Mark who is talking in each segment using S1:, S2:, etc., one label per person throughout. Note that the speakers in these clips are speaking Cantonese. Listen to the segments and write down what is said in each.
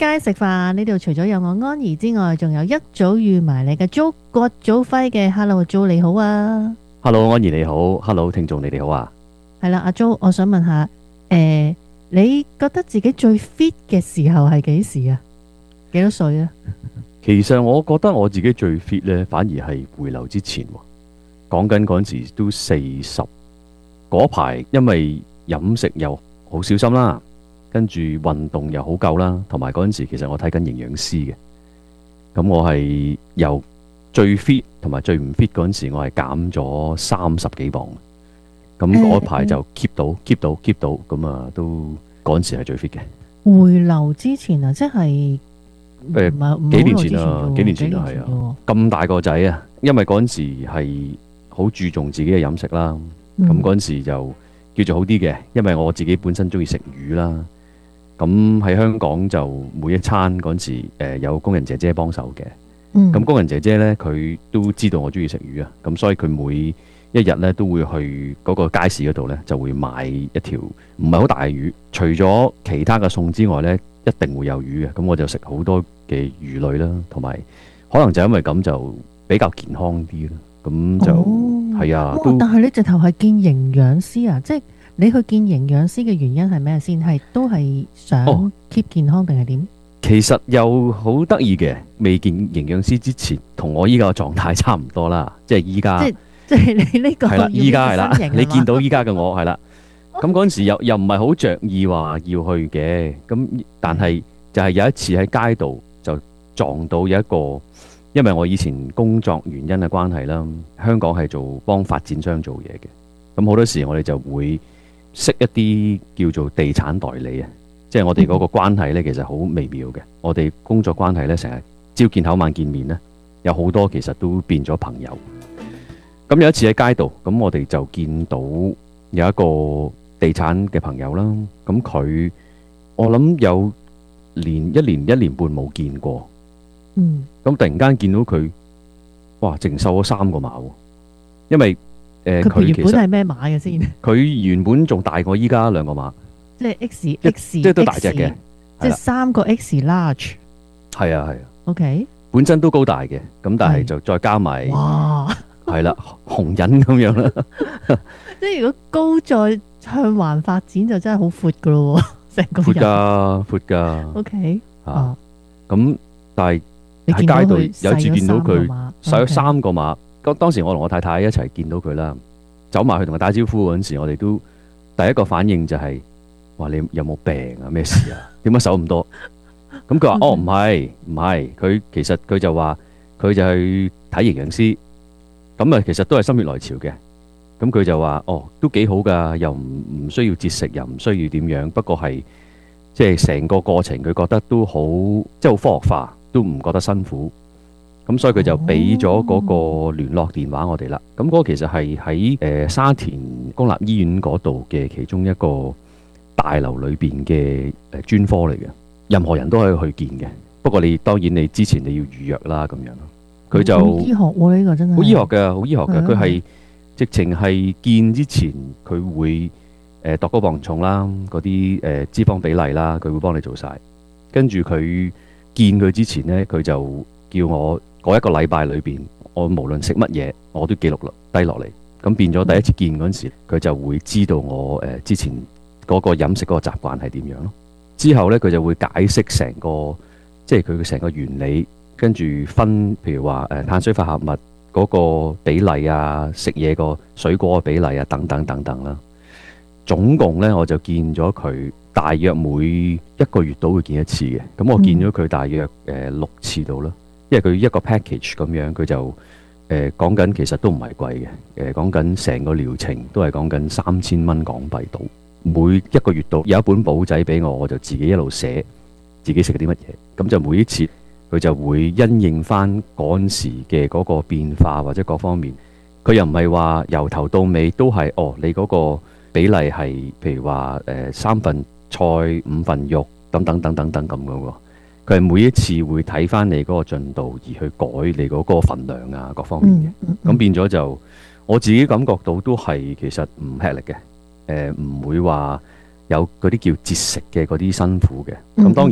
S1: 街食飯，呢度除咗有我安怡之外，仲有一早預埋你嘅Jo葛祖輝嘅。Hello，Jo 你好啊。
S2: Hello，安怡你好，Hello，聽眾你哋好啊。
S1: 係啦，阿 Jo，我想問下，你覺得自己最 fit 嘅時候係幾時啊？幾多歲啊？
S2: 其實我覺得我自己最 fit 咧，反而係回流之前喎。講緊嗰陣時都40嗰排，因為飲食又好小心啦，跟住運動又好夠啦，同埋嗰陣時其實我睇緊營養師嘅。咁我係由最 fit 同埋最唔 fit 嗰陣時，我係減咗30幾磅。咁嗰排就 keep 到，咁啊都嗰陣時係最 fit 嘅。
S1: 回流之前啊，即係
S2: 幾年前啦，幾年前啦，係啊，咁大個仔啊，因為嗰陣時係好注重自己嘅飲食啦。咁嗰陣時就叫做好啲嘅，因為我自己本身中意食魚啦。咁喺香港就每一餐嗰陣時，有工人姐姐幫手嘅。咁工人姐姐呢，佢都知道我中意食魚啊，咁所以佢每一日呢都會去嗰個街市嗰度呢，就會買一條唔係好大嘅魚。除咗其他嘅餸之外呢，一定會有魚嘅。咁我就食好多嘅魚類啦，同埋可能就因為咁就比較健康啲啦。咁就係啊。
S1: 但係你直頭係見營養師啊？即係你去見營養師嘅原因係咩先？係都係想 keep 健康定係點？
S2: 其實又好得意嘅，未見營養師之前，同我依家嘅狀態差唔多啦。即係依家，
S1: 即係你呢個
S2: 係啦，依家係啦，你見到依家嘅我係啦。咁嗰陣時又唔係好着意話要去嘅。咁但係就係有一次喺街度就撞到有一個，因為我以前工作原因嘅關係啦，香港係幫發展商做嘢嘅。咁好多時我哋就會識一啲叫做地產代理啊。即係我哋嗰個關係呢，其實好微妙嘅。我哋工作關係呢，成日朝見口晚見面呢，有好多其實都變咗朋友。咁有一次喺街度，咁我哋就見到有一個地產嘅朋友啦。咁佢我諗有一年半冇見過。咁突然間見到佢，哇！淨瘦咗3個碼喎。因為
S1: 佢原本係咩碼嘅先？
S2: 佢原本仲大過依家2個碼。即係
S1: X，
S2: 即係都大隻嘅，
S1: 即係3個 X large。
S2: 係啊。
S1: OK，
S2: 本身都高大嘅，咁但係就再加埋，
S1: 哇，
S2: 係啦，紅人咁樣啦。
S1: 即係如果高再向環發展，就真係好闊噶咯，成個人。
S2: 闊㗎。
S1: OK，
S2: 咁但係喺街度有次見到佢細咗3個碼。當時我同我太太一齊見到佢啦，走埋去同佢打招呼嗰陣時，我哋都第一個反應就係：話你有冇病啊？咩事啊？點解瘦咁多？咁佢話：哦，唔係，佢其實佢就話佢就去睇營養師。咁啊，其實都係心血來潮嘅。咁佢就話：哦，都幾好㗎，又唔需要節食，又唔需要點樣。不過係即係成個過程，佢覺得都好即係好科學化，都唔覺得辛苦。咁所以佢就俾咗嗰個聯絡電話我哋啦。咁嗰個其實係喺沙田公立醫院嗰度嘅其中一個大樓裏邊嘅專科嚟嘅，任何人都可以去見嘅。不過當然你之前你要預約啦，咁樣咯。佢就
S1: 好醫學喎，呢個真係
S2: 好醫學嘅，好醫學嘅。佢係直情係見之前佢會度高磅重啦，嗰啲脂肪比例啦，佢會幫你做晒。跟住佢見佢之前呢，佢就叫我嗰一個禮拜裏邊，我無論食乜嘢，我都記錄低落嚟。咁變咗第一次見嗰陣時，佢就會知道我之前嗰個飲食嗰個習慣係點樣咯。之後呢，佢就會解釋成個即係佢成個原理，跟住分譬如話碳水化合物嗰個比例啊，食嘢個水果嘅比例啊，等等等等啦。總共呢，我就見咗佢大約每1個月都會見一次嘅。咁我見咗佢大約6次到啦。因為佢一個 package 咁樣，佢就講緊其實都唔係貴嘅。講緊成個療程都係講緊3000蚊港幣到。每1個月度有一本簿仔俾我，我就自己一路寫自己食啲乜嘢。咁就每一次佢就會因應翻嗰陣時嘅嗰個變化或者各方面，佢又唔係話由頭到尾都係你嗰個比例係譬如話3份菜5份肉等等等等等咁嘅喎。佢係每一次會睇翻你嗰個進度而去改你嗰個份量啊，各方面嘅。咁變咗就我自己感覺到都係其實唔吃力嘅。唔會話有嗰啲叫節食嘅嗰啲辛苦嘅。咁當然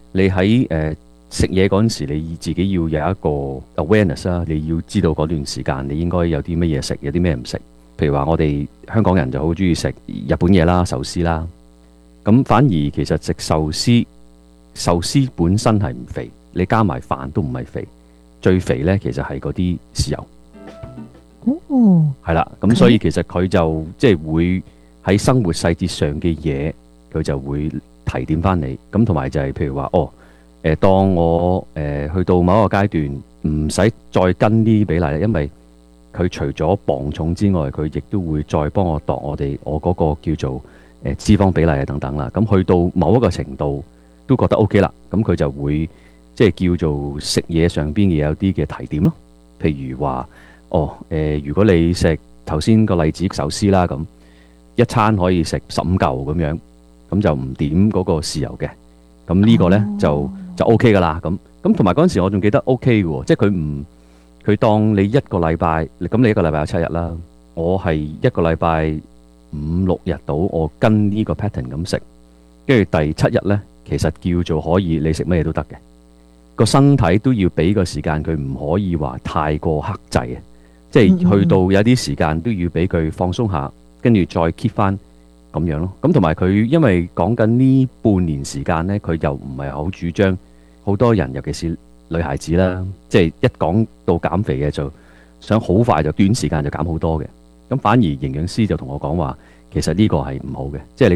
S2: 你喺食嘢嗰陣時，你自己要有一個 awareness 啦，你要知道嗰段時間你應該有啲乜嘢食，有啲咩唔食。譬如話我哋香港人就好中意食日本嘢啦、壽司啦，咁反而其實食壽司本身係唔肥，你加埋飯都唔係肥，最肥呢其實係嗰啲豉油。
S1: 哦，
S2: 係啦，咁所以其實佢就即係會喺生活細節上嘅嘢，佢就會提點翻你。咁同埋就係譬如話，當我去到某一個階段，唔使再跟啲比例啦，因為佢除咗磅重之外，佢亦都會再幫我度我嗰個叫做脂肪比例啊等等啦。咁去到某一個程度都覺得 OK 啦，咁佢就會即係叫做食嘢上邊嘅有啲嘅提點咯。譬如話，如果你食頭先個例子壽司啦，咁一餐可以食15嚿咁樣，咁就唔點嗰個豉油嘅。咁呢個呢，就 OK 噶啦。咁同埋嗰陣時我仲記得 OK 嘅喎，即係佢當你一個禮拜，咁你一個禮拜有7日啦。我係一個禮拜5、6日到，我跟呢個 pattern 咁食，跟住第7日呢，其實叫做可以你食乜嘢都得嘅。個身體都要俾個時間佢，唔可以話太過克制嘅，即係去到有啲時間都要俾佢放鬆下，跟住再 keep 翻咁樣咯。咁同埋佢因為講緊呢半年時間呢，佢又唔係好主張，好多人尤其是女孩子啦，即係一講到減肥嘅就想好快就短時間就減好多嘅。咁反而營養師就同我講話，其實呢個係唔好嘅，即係你